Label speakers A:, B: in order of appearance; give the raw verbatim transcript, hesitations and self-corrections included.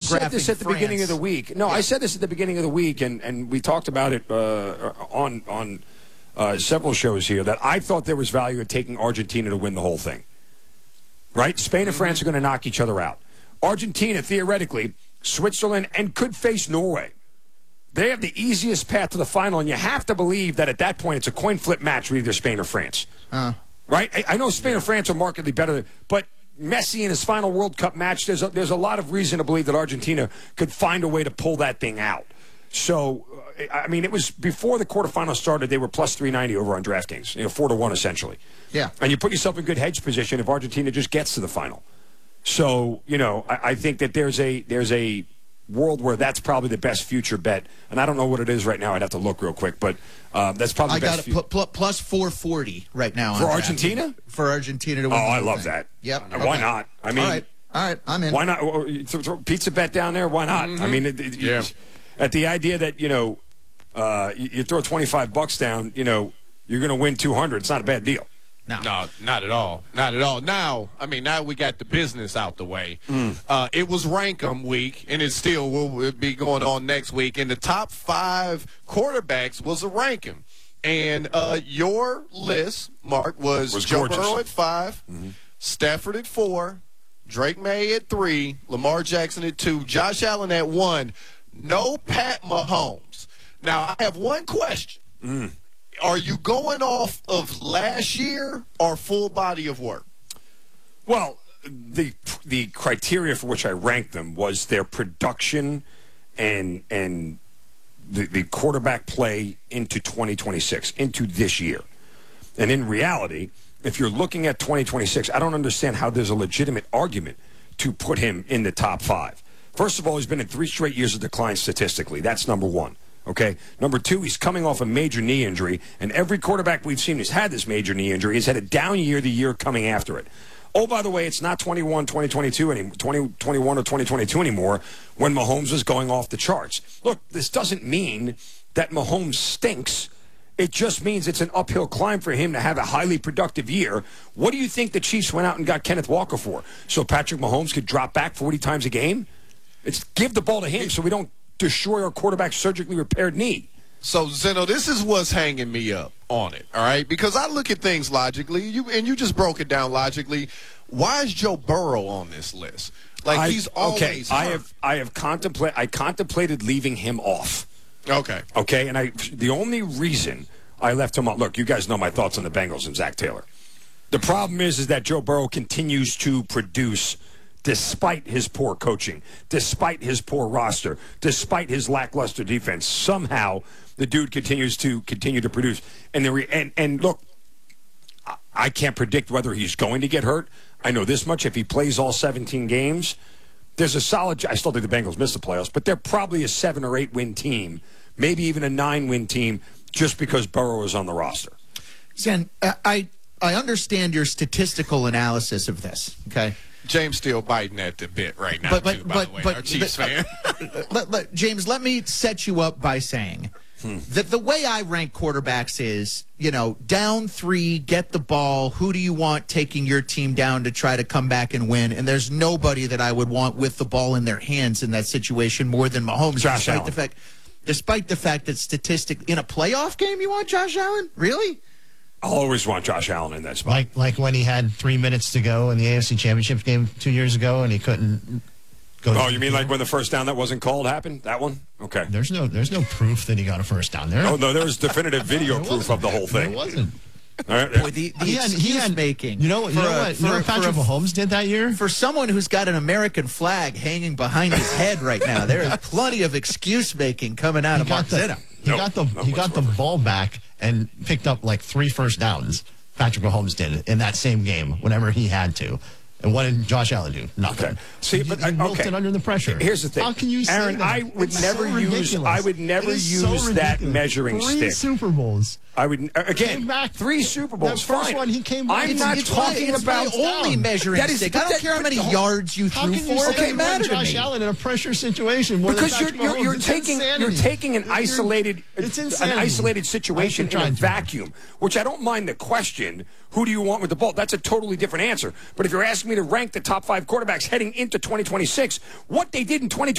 A: said this at the
B: France.
A: beginning of the week. No,
B: yeah.
A: I said this at the beginning of the week, and, and we talked about it uh, on on uh, several shows here, that I thought there was value in taking Argentina to win the whole thing. Right? Spain and France are going to knock each other out. Argentina, theoretically, Switzerland, and could face Norway. They have the easiest path to the final, and you have to believe that at that point it's a coin flip match with either Spain or France.
B: Uh,
A: right? I, I know Spain or France are markedly better, but Messi in his final World Cup match, there's a, there's a lot of reason to believe that Argentina could find a way to pull that thing out. So, uh, I mean, it was before the quarterfinals started, they were plus three ninety over on DraftKings, you know, four to one essentially.
B: Yeah.
A: And you put yourself in good hedge position if Argentina just gets to the final. So, you know, I, I think that there's a there's a world where that's probably the best future bet. And I don't know what it is right now. I'd have to look real quick. But uh, that's probably
B: I
A: the best
B: got it pl- pl- plus four forty right now.
A: For
B: on
A: Argentina?
B: Draft. For Argentina to win.
A: Oh, I
B: the
A: love
B: thing.
A: that.
B: Yep.
A: Uh, Why
B: okay.
A: not? I mean,
B: all right. All right. I'm in.
A: Why not? Well, you throw- throw a pizza bet down there? Why not?
C: Mm-hmm.
A: I mean, it, it,
C: Yeah.
A: at the idea that, you know, uh, you, you throw twenty-five bucks down, you know, you're going to win two hundred. It's not a bad deal.
B: No.
C: No, not at all. Not at all. Now, I mean, now we got the business out the way.
A: Mm.
C: Uh, it was Rankum week, and it still will be going on next week. And the top five quarterbacks was a Rankum. And uh, your list, Mark, was,
A: Was
C: Joe
A: gorgeous.
C: Burrow at five,
A: Mm-hmm.
C: Stafford at four, Drake May at three, Lamar Jackson at two, Josh Allen at one. No Pat Mahomes. Now, I have one question.
A: Mm.
C: Are you going off of last year or full body of work?
A: Well, the the criteria for which I ranked them was their production and and the, the quarterback play into twenty twenty-six, into this year. And in reality, if you're looking at twenty twenty-six, I don't understand how there's a legitimate argument to put him in the top five. First of all, he's been in three straight years of decline statistically. That's number one. Okay. Number two, he's coming off a major knee injury, and every quarterback we've seen who's had this major knee injury has had a down year the year coming after it. Oh, by the way, it's not twenty-one, twenty twenty-two anymore, twenty twenty-one or twenty twenty-two anymore when Mahomes was going off the charts. Look, this doesn't mean that Mahomes stinks. It just means it's an uphill climb for him to have a highly productive year. What do you think the Chiefs went out and got Kenneth Walker for? So Patrick Mahomes could drop back forty times a game? It's give the ball to him so we don't destroy our quarterback's surgically repaired knee.
C: So, Zeno, this is what's hanging me up on it, all right? Because I look at things logically, you and you just broke it down logically. Why is Joe Burrow on this list? Like,
A: I,
C: he's always
A: okay.
C: hurt.
A: I have I have contemplate I contemplated leaving him off.
C: Okay.
A: Okay, and I the only reason I left him off. Look, you guys know my thoughts on the Bengals and Zach Taylor. The problem is, is that Joe Burrow continues to produce despite his poor coaching, despite his poor roster, despite his lackluster defense. Somehow, the dude continues to continue to produce. And the re- and and look, I, I can't predict whether he's going to get hurt. I know this much: if he plays all seventeen games, there's a solid. I still think the Bengals miss the playoffs, but they're probably a seven or eight win team, maybe even a nine win team, just because Burrow is on the roster.
B: Zen, I I understand your statistical analysis of this. Okay.
C: James still biting at the bit right now,
B: But but
C: too, by
B: but
C: the way,
B: but
C: our Chiefs
B: uh,
C: fan.
B: let, let, James, let me set you up by saying
A: Hmm.
B: that the way I rank quarterbacks is, you know, down three, get the ball. Who do you want taking your team down to try to come back and win? And there's nobody that I would want with the ball in their hands in that situation more than Mahomes.
A: Josh
B: despite
A: Allen.
B: the fact, despite the fact that statistically, in a playoff game, you want Josh Allen? Really?
A: I'll always want Josh Allen in that spot.
D: Like like when he had three minutes to go in the A F C Championship game two years ago, and he couldn't go.
A: Oh, you mean like when the first down that wasn't called happened? That one? Okay.
D: There's no there's no proof that he got a first down there.
A: Oh, no, there was definitive video
D: There
A: proof of the whole
D: There
A: thing.
D: wasn't.
A: All right.
B: Boy, the, the
D: He had,
B: excuse
D: he had
B: making.
D: You know, you
B: for
D: know
B: a-
D: what? You know
B: for-
D: what Patrick
B: for a-
D: Mahomes did that year?
B: For someone who's got an American flag hanging behind his head right now, there is plenty of excuse making coming out
D: He
B: of Mark
D: got the,
B: Zeno.
D: he
A: Nope,
D: got the
A: not
D: he got the
A: whatsoever.
D: ball back and picked up like three first downs. Patrick Mahomes did in that same game whenever he had to. And what did Josh Allen do? Nothing.
A: Okay. See,
D: he,
A: but
D: he
A: I-
D: wilted
A: okay.
D: under the pressure.
A: Here's the thing.
D: How can you say
A: Aaron,
D: that?
A: I would
D: It's
A: never
D: so
A: use-
D: ridiculous.
A: I would never
D: It is so
A: use that
D: ridiculous.
A: measuring
D: Three
A: stick.
D: Super Bowls.
A: I would again
D: Came back-
A: three Super Bowls.
D: That first
A: fine.
D: one, he came back.
A: I'm
D: It's-
A: not
D: it's
A: talking
D: my- it's
A: about
D: my
B: Only
D: down.
B: measuring
A: That is-
B: stick. I don't
A: that-
B: care how many
A: but-
B: yards you
D: How
B: threw
D: can you
B: for.
D: say
B: It doesn't
D: you
B: matter
D: want
B: to
D: Josh
B: me.
D: Allen in a pressure situation more
A: Because
D: than
A: you're
D: Patrick
A: you're,
D: Mahomes?
A: you're
D: It's
A: taking
D: insanity.
A: you're taking an
D: You're-
A: isolated
D: it's
A: an
D: insanity.
A: isolated situation in a
D: trying to.
A: vacuum, which I don't mind the question. Who do you want with the ball? That's a totally different answer. But if you're asking me to rank the top five quarterbacks heading into twenty twenty-six, what they did in twenty